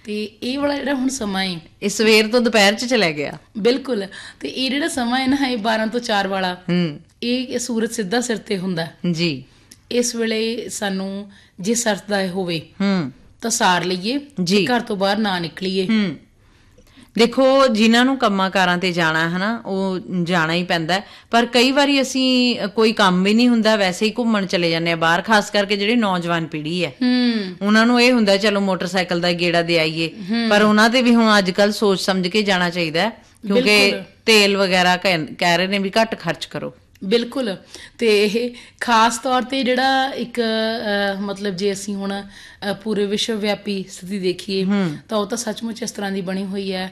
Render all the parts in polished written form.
ਤੇ ਇਹ ਵਾਲਾ ਜਿਹੜਾ ਹੁਣ ਸਮਾਂ ਹੈ, ਇਹ ਸਵੇਰ ਤੋਂ ਦੁਪਹਿਰ 'ਚ ਚਲਾ ਗਿਆ। ਬਿਲਕੁਲ। ਤੇ ਇਹ ਜਿਹੜਾ ਸਮਾਂ ਹੈ ਨਾ, ਇਹ 12 ਤੋਂ 4 ਵਾਲਾ, ਇਹ ਸੂਰਜ ਸਿੱਧਾ ਸਿਰ ਤੇ ਹੁੰਦਾ ਜੀ। ਇਸ ਵੇਲੇ ਸਾਨੂੰ ਜੇ ਸਰਦਾ ਹੋਵੇ ਤਾਂ ਸਾਰ ਲਈਏ, ਘਰ ਤੋਂ ਬਾਹਰ ਨਾ ਨਿਕਲੀਏ। ਦੇਖੋ, ਜਿਨ੍ਹਾਂ ਨੂੰ ਕੰਮਾਂ ਕਾਰਾਂ ਤੇ ਜਾਣਾ ਹੈ ਨਾ, ਉਹ ਜਾਣਾ ਹੀ ਪੈਂਦਾ, ਪਰ ਕਈ ਵਾਰੀ ਅਸੀਂ ਕੋਈ ਕੰਮ ਵੀ ਨਹੀਂ ਹੁੰਦਾ, ਵੈਸੇ ਹੀ ਘੁੰਮਣ ਚਲੇ ਜਾਂਦੇ ਆ ਬਾਹਰ। ਖਾਸ ਕਰਕੇ ਜਿਹੜੀ ਨੌਜਵਾਨ ਪੀੜ੍ਹੀ ਹੈ, ਉਹਨਾਂ ਨੂੰ ਇਹ ਹੁੰਦਾ ਚਲੋ ਮੋਟਰਸਾਈਕਲ ਦਾ ਗੇੜਾ ਦੇ ਆਈਏ, ਪਰ ਉਹਨਾਂ ਤੇ ਵੀ ਹੁਣ ਅੱਜ ਕੱਲ੍ਹ ਸੋਚ ਸਮਝ ਕੇ ਜਾਣਾ ਚਾਹੀਦਾ, ਕਿਉਂਕਿ ਤੇਲ ਵਗੈਰਾ ਕਹਿ ਰਹੇ ਨੇ ਵੀ ਘੱਟ ਖਰਚ ਕਰੋ। ਬਿਲਕੁਲ। ਤੇ ਇਹ ਖਾਸ ਤੌਰ ਤੇ ਜਿਹੜਾ ਇੱਕ ਮਤਲਬ ਜੇ ਅਸੀਂ ਹੁਣ ਪੂਰੇ ਵਿਸ਼ਵ ਵਿਆਪੀ ਸਥਿਤੀ ਦੇਖੀਏ ਤਾਂ ਉਹ ਤਾਂ ਸੱਚਮੁੱਚ ਇਸ ਤਰ੍ਹਾਂ ਦੀ ਬਣੀ ਹੋਈ ਹੈ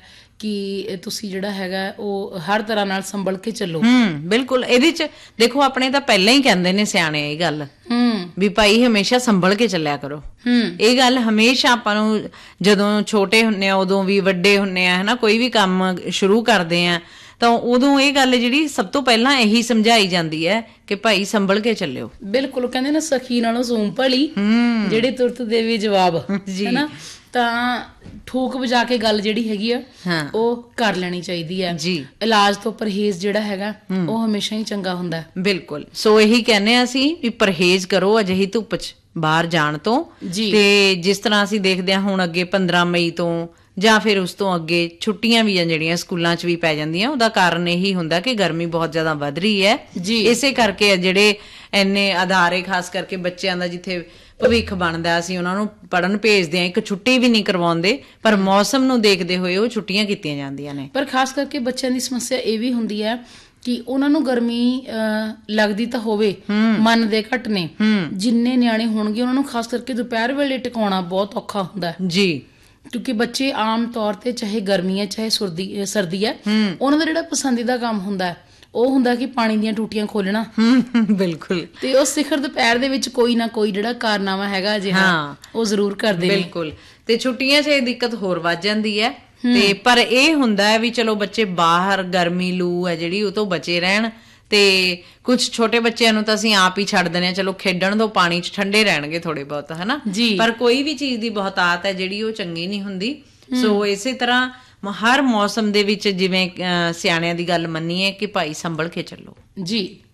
ਕਿ ਤੁਸੀਂ ਜਿਹੜਾ ਹੈਗਾ ਉਹ ਹਰ ਤਰ੍ਹਾਂ ਨਾਲ ਸੰਭਲ ਕੇ ਚੱਲੋ। ਬਿਲਕੁਲ। ਇਹਦੇ 'ਚ ਦੇਖੋ, ਆਪਣੇ ਤਾਂ ਪਹਿਲਾਂ ਹੀ ਕਹਿੰਦੇ ਨੇ ਸਿਆਣੇ ਇਹ ਗੱਲ ਵੀ ਭਾਈ ਹਮੇਸ਼ਾ ਸੰਭਲ ਕੇ ਚੱਲਿਆ ਕਰੋ। ਇਹ ਗੱਲ ਹਮੇਸ਼ਾ ਆਪਾਂ ਨੂੰ ਜਦੋਂ ਛੋਟੇ ਹੁੰਦੇ ਆ ਉਦੋਂ ਵੀ, ਵੱਡੇ ਹੁੰਦੇ ਆ, ਹਨਾ, ਕੋਈ ਵੀ ਕੰਮ ਸ਼ੁਰੂ ਕਰਦੇ ਆ ਤਾਂ ਉਦੋਂ ਇਹ ਗੱਲ ਜਿਹੜੀ ਸਭ ਤੋਂ ਪਹਿਲਾਂ ਇਹੀ ਸਮਝਾਈ ਜਾਂਦੀ ਹੈ ਕਿ ਭਾਈ ਸੰਭਲ ਕੇ ਚੱਲਿਓ। ਬਿਲਕੁਲ। ਕਹਿੰਦੇ ਨਾ, ਸਖੀ ਨਾਲੋਂ ਸੂਮ ਭਲੀ, ਜਿਹੜੇ ਤੁਰਤ ਦੇਵੇ ਜਵਾਬ, ਹਨਾ। ਤਾਂ ਠੂਕ ਵਜਾ ਕੇ ਗੱਲ ਜਿਹੜੀ ਹੈਗੀ ਆ ਉਹ ਕਰ ਲੈਣੀ ਚਾਹੀਦੀ ਹੈ ਜੀ। ਇਲਾਜ ਤੋਂ ਪਰਹੇਜ਼ ਜਿਹੜਾ ਹੈਗਾ ਉਹ ਹਮੇਸ਼ਾ ਹੀ ਚੰਗਾ ਹੁੰਦਾ। ਬਿਲਕੁਲ। ਸੋ ਇਹੀ ਕਹਿੰਦੇ ਆ ਅਸੀਂ ਵੀ ਪਰਹੇਜ਼ ਕਰੋ ਅਜਿਹੀ ਧੁੱਪ 'ਚ ਬਾਹਰ ਜਾਣ ਤੋਂ। ਤੇ ਜਿਸ ਤਰ੍ਹਾਂ ਅਸੀਂ ਦੇਖਦੇ ਹਾਂ ਹੁਣ ਅੱਗੇ 15 ਮਈ ਤੋਂ ਜਾਂ ਫਿਰ ਉਸ ਤੋਂ ਅੱਗੇ ਛੁੱਟੀਆਂ ਵੀ ਆ ਜਿਹੜੀਆਂ ਸਕੂਲਾਂ 'ਚ ਵੀ ਪੈ ਜਾਂਦੀਆਂ, ਉਹਦਾ ਕਾਰਨ ਇਹੀ ਹੁੰਦਾ ਕਿ ਗਰਮੀ ਬਹੁਤ ਜ਼ਿਆਦਾ ਵੱਧ ਰਹੀ ਹੈ। ਇਸੇ ਕਰਕੇ ਜਿਹੜੇ ਇੰਨੇ ਅਦਾਰੇ, ਖਾਸ ਕਰਕੇ ਬੱਚਿਆਂ ਦਾ ਜਿੱਥੇ ਭਵਿੱਖ ਬਣਦਾ, ਅਸੀਂ ਉਹਨਾਂ ਨੂੰ ਪੜ੍ਹਨ ਭੇਜਦੇ ਹਾਂ, ਇੱਕ ਛੁੱਟੀ ਵੀ ਨਹੀਂ ਕਰਵਾਉਂਦੇ, ਪਰ ਮੌਸਮ ਨੂੰ ਦੇਖਦੇ ਹੋਏ ਉਹ ਛੁੱਟੀਆਂ ਕੀਤੀਆਂ ਜਾਂਦੀਆਂ ਨੇ। ਪਰ ਖਾਸ ਕਰਕੇ ਬੱਚਿਆਂ ਦੀ ਸਮੱਸਿਆ ਇਹ ਵੀ ਹੁੰਦੀ ਹੈ ਕਿ ਉਹਨਾਂ ਨੂੰ ਗਰਮੀ ਲੱਗਦੀ ਤਾਂ ਹੋਵੇ, ਮੰਨਦੇ ਘੱਟ ਨੇ। ਜਿੰਨੇ ਨਿਆਣੇ ਹੋਣਗੇ ਉਹਨਾਂ ਨੂੰ ਖਾਸ ਕਰਕੇ ਦੁਪਹਿਰ ਵੇਲੇ ਟਿਕਾਉਣਾ ਬਹੁਤ ਔਖਾ ਹੁੰਦਾ ਜੀ, ਕਿਉਂਕਿ ਬੱਚੇ ਆਮ ਤੌਰ ਤੇ ਚਾਹੇ ਗਰਮੀ ਹੈ ਚਾਹੇ ਸਰਦੀ ਹੈ, ਉਹਨਾਂ ਦਾ ਜਿਹੜਾ ਪਸੰਦੀਦਾ ਕੰਮ ਹੁੰਦਾ ਉਹ ਹੁੰਦਾ ਕਿ ਪਾਣੀ ਦੀਆਂ ਟੂਟੀਆਂ ਖੋਲਣਾ। ਬਿਲਕੁਲ। ਤੇ ਉਹ ਸਿਖਰ ਦੁਪਹਿਰ ਦੇ ਵਿੱਚ ਕੋਈ ਨਾ ਕੋਈ ਜਿਹੜਾ ਕਾਰਨਾਮਾ ਹੈਗਾ ਅਜਿਹਾ ਉਹ ਜ਼ਰੂਰ ਕਰਦੇ ਨੇ। ਬਿਲਕੁਲ। ਤੇ ਛੁੱਟੀਆਂ 'ਚ ਇਹ ਦਿੱਕਤ ਹੋਰ ਵੱਧ ਜਾਂਦੀ ਹੈ। ਤੇ ਪਰ ਇਹ ਹੁੰਦਾ ਹੈ ਵੀ ਚਲੋ ਬੱਚੇ ਬਾਹਰ ਗਰਮੀ ਲੂ ਹੈ ਜਿਹੜੀ ਉਹ ਤੋਂ ਬਚੇ ਰਹਿਣ। ਤੇ ਕੁਛ ਛੋਟੇ ਬੱਚਿਆਂ ਨੂੰ ਤਾਂ ਅਸੀਂ ਆਪ ਹੀ ਛੱਡ ਦਿੰਦੇ ਹਾਂ, ਚਲੋ ਖੇਡਣ ਤੋਂ, ਪਾਣੀ 'ਚ ਠੰਡੇ ਰਹਿਣਗੇ ਥੋੜੇ ਬਹੁਤ, ਹਨਾ ਜੀ। ਪਰ ਕੋਈ ਵੀ ਚੀਜ਼ ਦੀ ਬਹੁਤਾਤ ਹੈ ਜਿਹੜੀ ਉਹ ਚੰਗੀ ਨਹੀਂ ਹੁੰਦੀ। ਸੋ ਇਸੇ ਤਰ੍ਹਾਂ ਹਰ ਮੌਸਮ ਦੇ ਵਿੱਚ ਜਿਵੇਂ ਸਿਆਣਿਆਂ ਦੀ ਗੱਲ ਮੰਨੀਏ ਕਿ ਭਾਈ ਸੰਭਲ ਕੇ ਚੱਲੋ ਜੀ।